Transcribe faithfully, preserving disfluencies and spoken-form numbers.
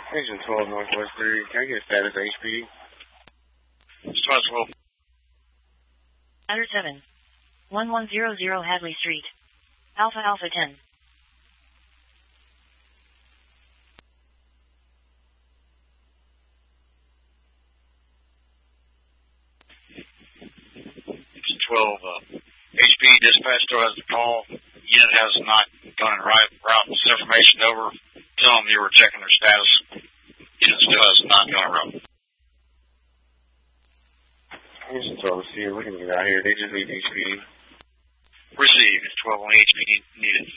Station twelve Northwest thirty. Can I get a status H P D? Status twelve. Ladder seven. one one zero zero Hadley Street. Alpha Alpha ten. twelve, uh, H P dispatch still has the call. Unit has not gone in right route. This information over. Tell them you were checking their status. Unit still has not gone route. Station twelve, see, we can get out here. They just need H P D. Received. twelve on H P D needed.